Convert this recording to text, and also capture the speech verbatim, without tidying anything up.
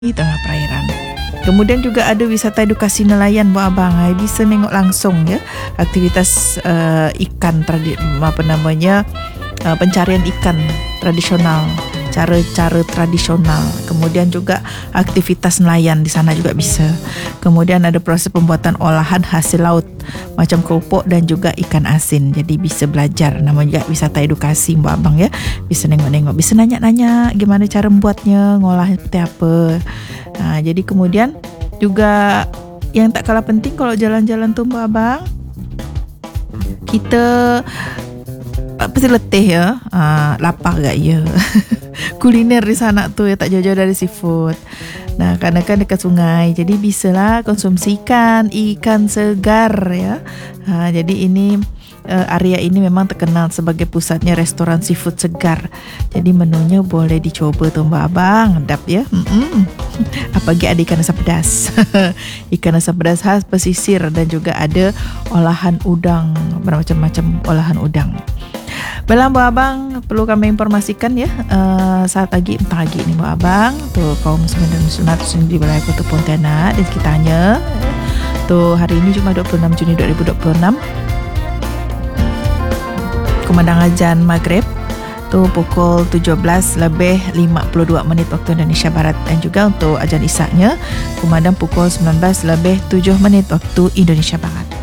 di tengah perairan. Kemudian juga ada wisata edukasi nelayan buat abang, ay, bisa tengok langsung ya aktivitas uh, ikan tradi- apa namanya uh, pencarian ikan tradisional, cara-cara tradisional. Kemudian juga aktivitas nelayan di sana juga bisa. Kemudian ada proses pembuatan olahan hasil laut macam keropok dan juga ikan asin. Jadi bisa belajar, nama juga wisata edukasi buat abang ya. Bisa nengok-nengok, bisa nanya-nanya gimana cara membuatnya, ngolah seperti apa. Nah, jadi kemudian juga yang tak kalah penting kalau jalan-jalan tu buat abang, kita pasti letih ya, uh, lapar gak ya. Kuliner di sana tu ya tak jauh-jauh dari seafood. Nah, karena kan dekat sungai, jadi bisalah konsumsi ikan, ikan segar ya. Ha, jadi ini uh, area ini memang terkenal sebagai pusatnya restoran seafood segar. Jadi menunya boleh dicoba tu mbak abang, sedap ya. Mm-mm. Apalagi ada ikan asam pedas. Ikan asam pedas khas pesisir dan juga ada olahan udang, bermacam-macam olahan udang. Baiklah Mbak Abang, perlu kami informasikan ya, uh, saat lagi, entah lagi ni Mbak Abang, tu kaum muslimin dan muslimat di wilayah Kota Pontianak dan sekitarnya. Tu hari ini Jumaat dua puluh enam Juni dua ribu dua puluh enam, kumandang azan Maghrib tu pukul tujuh belas lebih lima puluh dua minit waktu Indonesia Barat, dan juga untuk azan Isaknya kumandang pukul sembilan belas lebih tujuh minit waktu Indonesia Barat.